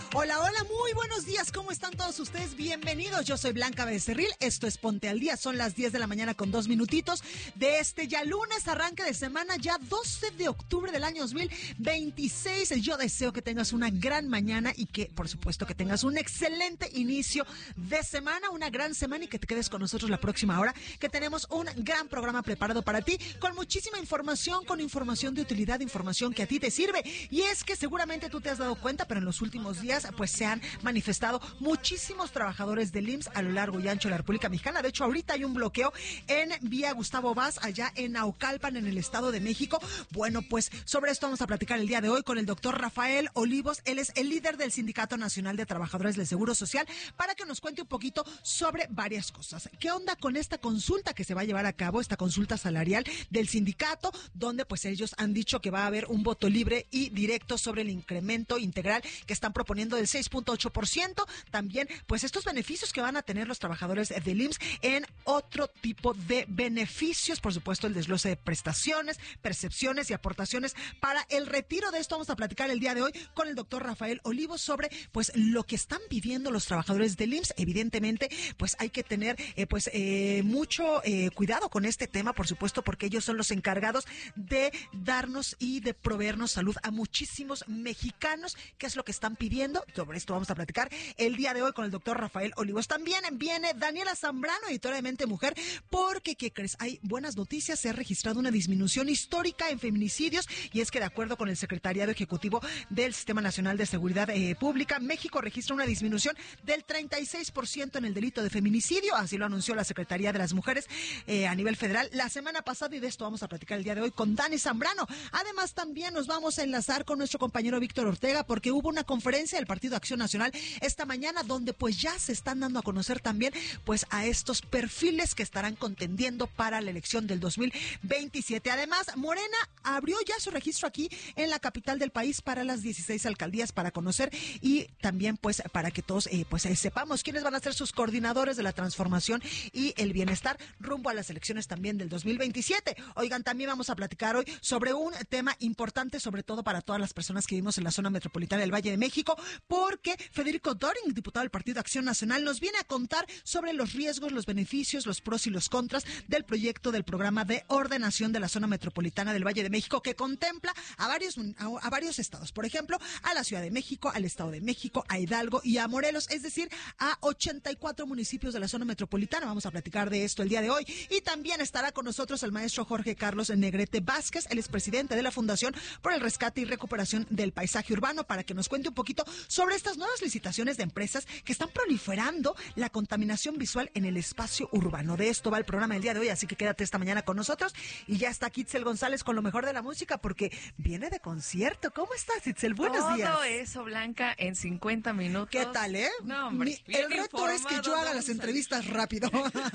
Hola, hola, muy buenos días. ¿Cómo están todos ustedes? Bienvenidos. Yo soy Blanca Becerril. Esto es Ponte al Día. Son las 10 de la mañana con 2 minutitos de este ya lunes, arranque de semana, ya 12 de octubre del año 2026. Yo deseo que tengas una gran mañana y que, por supuesto, que tengas un excelente inicio de semana, una gran semana y que te quedes con nosotros la próxima hora, que tenemos un gran programa preparado para ti, con muchísima información, con información de utilidad, información que a ti te sirve. Y es que seguramente tú te has dado cuenta, pero en los últimos días pues se han manifestado muchísimos trabajadores del IMSS a lo largo y ancho de la República Mexicana. De hecho, ahorita hay un bloqueo en vía Gustavo Vaz, allá en Naucalpan, en el Estado de México. Bueno, pues sobre esto vamos a platicar el día de hoy con el doctor Rafael Olivos. Él es el líder del Sindicato Nacional de Trabajadores del Seguro Social, para que nos cuente un poquito sobre varias cosas. ¿Qué onda con esta consulta que se va a llevar a cabo, esta consulta salarial del sindicato, donde pues ellos han dicho que va a haber un voto libre y directo sobre el incremento integral que están proponiendo del 6.8%, también pues estos beneficios que van a tener los trabajadores del IMSS en otro tipo de beneficios, por supuesto el desglose de prestaciones, percepciones y aportaciones para el retiro. De esto vamos a platicar el día de hoy con el doctor Rafael Olivos sobre pues lo que están viviendo los trabajadores del IMSS. Evidentemente pues hay que tener mucho cuidado con este tema, por supuesto, porque ellos son los encargados de darnos y de proveernos salud a muchísimos mexicanos. ¿Qué es lo que están pidiendo? Sobre esto vamos a platicar el día de hoy con el doctor Rafael Olivos. También viene Daniela Zambrano, editora de Mente Mujer, porque, ¿qué crees? Hay buenas noticias. Se ha registrado una disminución histórica en feminicidios, y es que de acuerdo con el Secretariado Ejecutivo del Sistema Nacional de Seguridad Pública, México registra una disminución del 36% en el delito de feminicidio. Así lo anunció la Secretaría de las Mujeres a nivel federal la semana pasada, y de esto vamos a platicar el día de hoy con Dani Zambrano. Además, también nos vamos a enlazar con nuestro compañero Víctor Ortega, porque hubo una conferencia del Partido Acción Nacional esta mañana, donde pues ya se están dando a conocer también pues a estos perfiles que estarán contendiendo para la elección del 2027. Además, Morena abrió ya su registro aquí en la capital del país para las 16 alcaldías, para conocer y también pues para que todos sepamos quiénes van a ser sus coordinadores de la transformación y el bienestar rumbo a las elecciones también del 2027. Oigan, también vamos a platicar hoy sobre un tema importante, sobre todo para todas las personas que vivimos en la zona metropolitana del Valle de México, porque Federico Doring, diputado del Partido Acción Nacional, nos viene a contar sobre los riesgos, los beneficios, los pros y los contras del proyecto del programa de ordenación de la zona metropolitana del Valle de México, que contempla a varios estados, por ejemplo, a la Ciudad de México, al Estado de México, a Hidalgo y a Morelos, es decir, a 84 municipios de la zona metropolitana. Vamos a platicar de esto el día de hoy, y también estará con nosotros el maestro Jorge Carlos Negrete Vázquez. Él es presidente de la Fundación por el Rescate y Recuperación del Paisaje Urbano, para que nos cuente un poquito sobre estas nuevas licitaciones de empresas que están proliferando la contaminación visual en el espacio urbano. De esto va el programa del día de hoy, así que quédate esta mañana con nosotros. Y ya está Kitzel González con lo mejor de la música, porque viene de concierto. ¿Cómo estás, Kitzel? Buenos días. Todo eso, Blanca, en 50 minutos. ¿Qué tal, No, hombre, el reto es que yo haga las entrevistas rápido.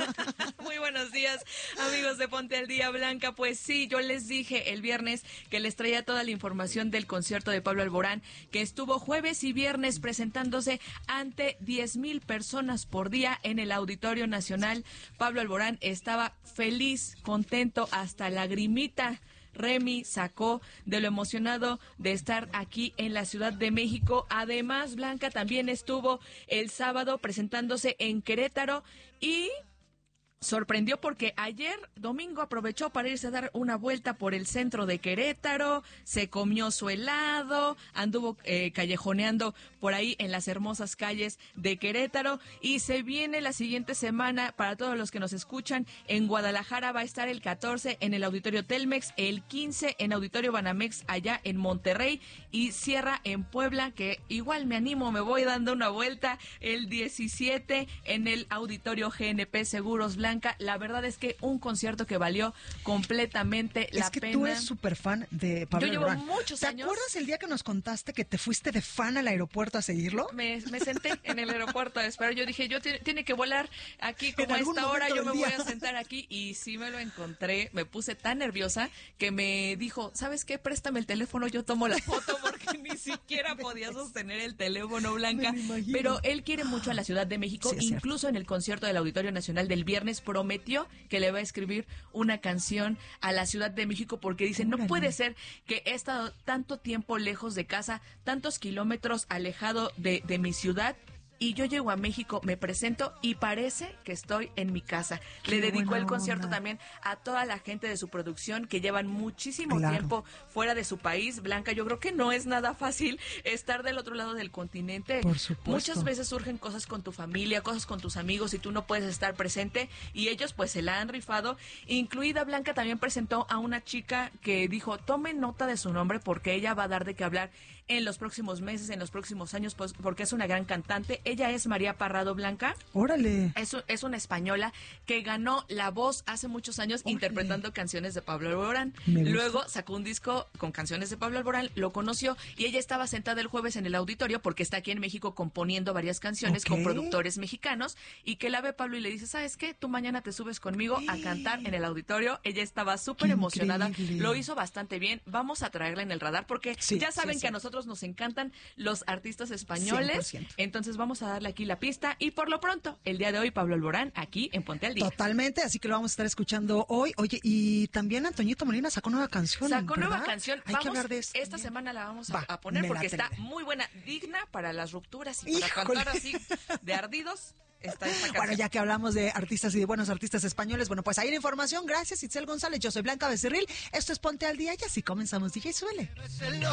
Muy buenos días, amigos de Ponte al Día, Blanca. Pues sí, yo les dije el viernes que les traía toda la información del concierto de Pablo Alborán, que estuvo jueves y viernes presentándose ante 10,000 personas por día en el Auditorio Nacional. Pablo Alborán estaba feliz, contento, hasta lagrimita Remy sacó de lo emocionado de estar aquí en la Ciudad de México. Además, Blanca también estuvo el sábado presentándose en Querétaro y sorprendió porque ayer domingo aprovechó para irse a dar una vuelta por el centro de Querétaro, se comió su helado, anduvo callejoneando por ahí en las hermosas calles de Querétaro, y se viene la siguiente semana para todos los que nos escuchan. En Guadalajara va a estar el 14 en el Auditorio Telmex, el 15 en Auditorio Banamex allá en Monterrey, y cierra en Puebla, que igual me animo, me voy dando una vuelta, el 17 en el Auditorio GNP Seguros. Blanca, la verdad es que un concierto que valió completamente la pena. Es que tú eres súper fan de Pablo Alborán. Yo llevo muchos años. ¿Te acuerdas el día que nos contaste que te fuiste de fan al aeropuerto a seguirlo? Me senté en el aeropuerto a esperar. Yo dije, tiene que volar aquí como a esta hora, yo me voy a sentar aquí. Y sí me lo encontré. Me puse tan nerviosa que me dijo, ¿sabes qué? Préstame el teléfono, yo tomo la foto, porque Ni siquiera podía sostener el teléfono, Blanca. Me lo imagino. Pero él quiere mucho a la Ciudad de México. Sí, es Incluso en el concierto del Auditorio Nacional del viernes prometió que le va a escribir una canción a la Ciudad de México porque dice, no puede ser que he estado tanto tiempo lejos de casa, tantos kilómetros alejado de mi ciudad, y yo llego a México, me presento y parece que estoy en mi casa. Le dedicó el concierto también a toda la gente de su producción que llevan muchísimo tiempo fuera de su país. Blanca, yo creo que no es nada fácil estar del otro lado del continente. Por supuesto. Muchas veces surgen cosas con tu familia, cosas con tus amigos y tú no puedes estar presente y ellos pues se la han rifado. Incluida Blanca también presentó a una chica que dijo, tomen nota de su nombre porque ella va a dar de qué hablar en los próximos meses, en los próximos años, pues, porque es una gran cantante. Ella es María Parrado, Blanca. ¡Órale! Es una española que ganó La Voz hace muchos años interpretando canciones de Pablo Alborán. Luego sacó un disco con canciones de Pablo Alborán, lo conoció y ella estaba sentada el jueves en el auditorio porque está aquí en México componiendo varias canciones con productores mexicanos y que la ve Pablo y le dice, ¿sabes qué? Tú mañana te subes conmigo a cantar en el auditorio. Ella estaba súper emocionada, lo hizo bastante bien. Vamos a traerla en el radar porque ya saben que a nosotros nos encantan los artistas españoles. 100%. Entonces vamos a darle aquí la pista y por lo pronto, el día de hoy, Pablo Alborán aquí en Ponte al Día. Totalmente, así que lo vamos a estar escuchando hoy. Oye, y también Antoñito Molina sacó nueva canción. Sacó ¿verdad? nueva canción. Hay que hablar de esto. Esta semana la vamos a poner me porque late está la idea. muy buena, digna para las rupturas y para cantar así de ardidos. Está esta canción. Bueno, ya que hablamos de artistas y de buenos artistas españoles, bueno, pues ahí la información. Gracias, Itzel González. Yo soy Blanca Becerril. Esto es Ponte al Día y así comenzamos. DJ, suele.